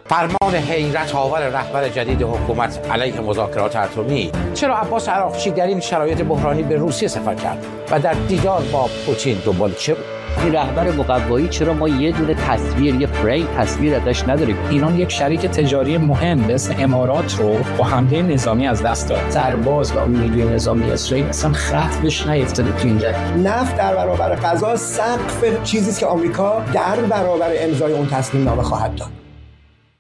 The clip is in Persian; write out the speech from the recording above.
فرمان حیرت آور رهبر جدید حکومت علیه مذاکرات اتمی. چرا عباس عراقچی در این شرایط بحرانی به روسیه سفر کرد و در دیدار با پوتین دنبال چه بود؟ این رهبر مقوایی چرا ما یه دونه تصویر، یه فریم تصویر ازش نداریم؟ ایران یک شریک تجاری مهم مثل امارات رو با حمله نظامی از دست داد. سرباز و نیروی نظامی اسرائیل اصلا خط بهش نیفتاده تو این جنگ. نفت در برابر غذا سقف چیزی است که آمریکا در برابر امضای اون تسلیم نامه خواهد داد.